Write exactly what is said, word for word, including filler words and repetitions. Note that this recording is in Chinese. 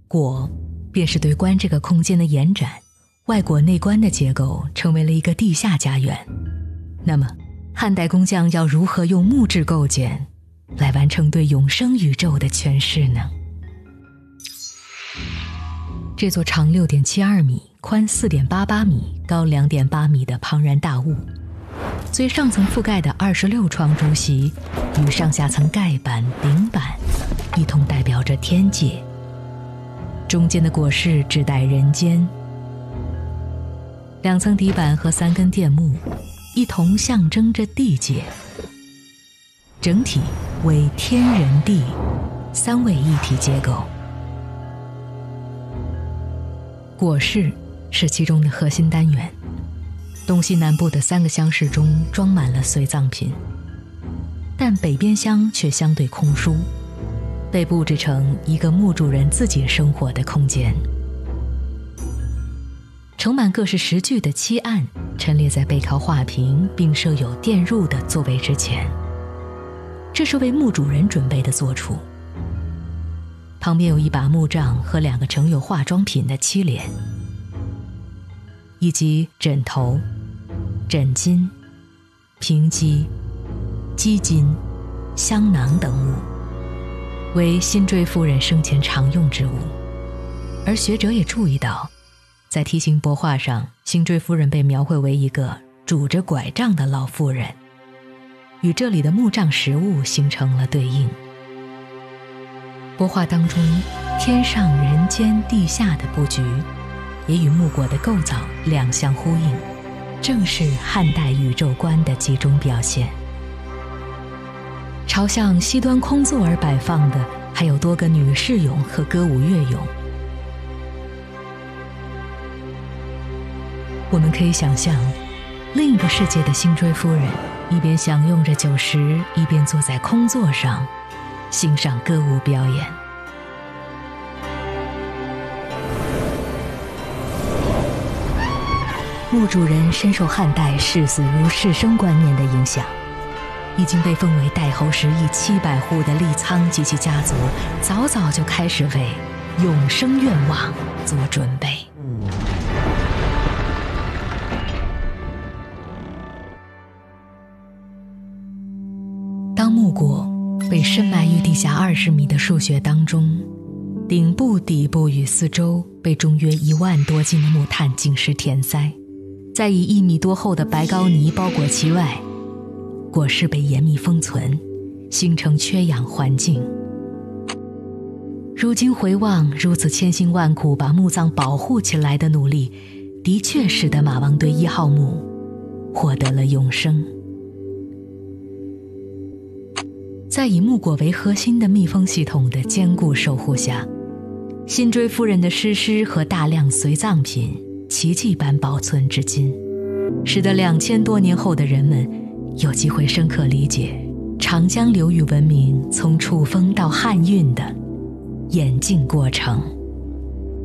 椁便是对观这个空间的延展，外椁内观的结构成为了一个地下家园。那么汉代工匠要如何用木质构件来完成对永生宇宙的诠释呢？这座长 六点七二米、宽 四点八八米、高 两点八米的庞然大物，最上层覆盖的二十六窗竹席与上下层盖板、顶板一同代表着天界，中间的椁室指代人间，两层底板和三根殿木一同象征着地界，整体为天人地三位一体结构。椁室是其中的核心单元，东西南部的三个厢室中装满了随葬品，但北边厢却相对空疏，被布置成一个墓主人自己生活的空间。盛满各式石具的漆案陈列在背靠画屏并设有电褥的座位之前，这是为墓主人准备的坐处。旁边有一把木杖和两个盛有化妆品的漆帘，以及枕头、枕巾、平几、鸡巾、香囊等物，为辛追夫人生前常用之物。而学者也注意到，在梯形帛画上，辛追夫人被描绘为一个拄着拐杖的老妇人，与这里的木杖实物形成了对应。帛画当中天上人间地下的布局也与木椁的构造两相呼应，正是汉代宇宙观的集中表现。朝向西端空座而摆放的还有多个女士俑和歌舞乐俑。我们可以想象，另一个世界的辛追夫人一边享用着酒食，一边坐在空座上欣赏歌舞表演。墓主人深受汉代视死如视生观念的影响，已经被封为代侯十邑七百户的立苍及其家族早早就开始为永生愿望做准备。当木椁被深埋于地下二十米的数穴当中，顶部、底部与四周被重约一万多斤的木炭紧实填塞，再以一米多厚的白膏泥包裹其外，椁室被严密封存，形成缺氧环境。如今回望，如此千辛万苦把墓葬保护起来的努力，的确使得马王堆一号墓获得了永生。在以木椁为核心的密封系统的坚固守护下，辛追夫人的尸尸和大量随葬品奇迹般保存至今，使得两千多年后的人们有机会深刻理解长江流域文明从楚风到汉运的演进过程。